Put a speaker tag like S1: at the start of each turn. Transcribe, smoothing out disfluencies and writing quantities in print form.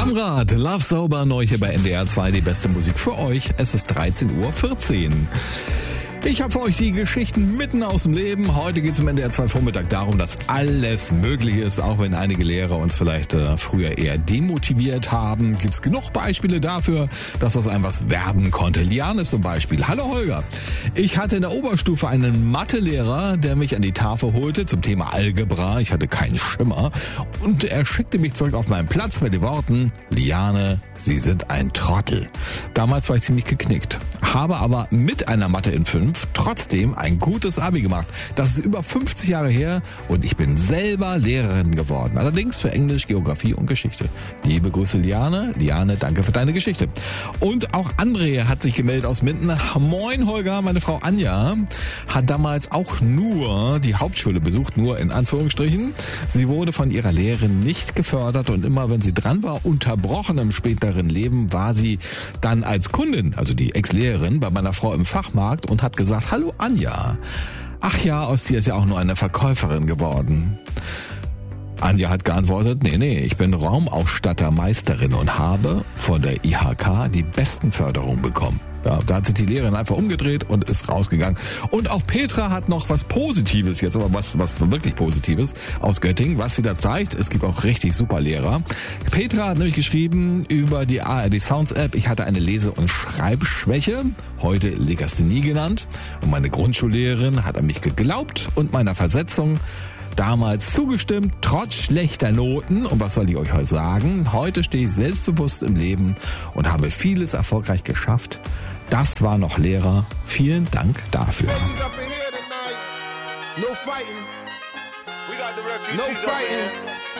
S1: Stammrad, Love Sober, neu hier bei NDR 2, die beste Musik für euch. Es ist 13:14 Uhr. Ich habe für euch die Geschichten mitten aus dem Leben. Heute geht es im NDR 2 Vormittag darum, dass alles möglich ist, auch wenn einige Lehrer uns vielleicht früher eher demotiviert haben. Gibt es genug Beispiele dafür, dass aus einem was werden konnte. Liane ist zum Beispiel. Hallo Holger. Ich hatte in der Oberstufe einen Mathelehrer, der mich an die Tafel holte zum Thema Algebra. Ich hatte keinen Schimmer. Und er schickte mich zurück auf meinen Platz mit den Worten: Liane, Sie sind ein Trottel. Damals war ich ziemlich geknickt. Habe aber mit einer Mathe in 5 trotzdem ein gutes Abi gemacht. Das ist über 50 Jahre her und ich bin selber Lehrerin geworden. Allerdings für Englisch, Geografie und Geschichte. Liebe Grüße Liane. Liane, danke für deine Geschichte. Und auch André hat sich gemeldet aus Minden. Moin Holger, meine Frau Anja hat damals auch nur die Hauptschule besucht, nur in Anführungsstrichen. Sie wurde von ihrer Lehrerin nicht gefördert und immer wenn sie dran war, unterbrochen im späteren Leben, war sie dann als Kundin, also die Ex-Lehrerin, bei meiner Frau im Fachmarkt und hat gesagt: Hallo Anja. Ach ja, aus dir ist ja auch nur eine Verkäuferin geworden. Anja hat geantwortet: Nee, ich bin Raumausstattermeisterin und habe von der IHK die besten Förderungen bekommen. Ja, da hat sich die Lehrerin einfach umgedreht und ist rausgegangen. Und auch Petra hat noch was Positives jetzt, aber was wirklich Positives aus Göttingen, was wieder zeigt, es gibt auch richtig super Lehrer. Petra hat nämlich geschrieben über die ARD Sounds App: Ich hatte eine Lese- und Schreibschwäche, heute Legasthenie genannt. Und meine Grundschullehrerin hat an mich geglaubt und meiner Versetzung damals zugestimmt, trotz schlechter Noten. Und was soll ich euch heute sagen? Heute stehe ich selbstbewusst im Leben und habe vieles erfolgreich geschafft. Das war noch Lehrer. Vielen Dank dafür.
S2: No fighting.